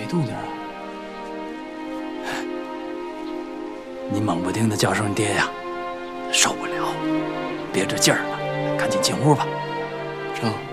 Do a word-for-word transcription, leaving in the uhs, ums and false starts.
动静啊？ 你猛不丁的叫声爹呀，受不了，憋着劲儿了，赶紧进屋吧。 成。